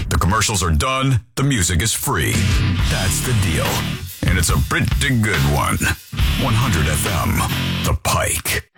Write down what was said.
The commercials are done. The music is free. That's the deal. And it's a pretty good one. 100 FM, The Pike.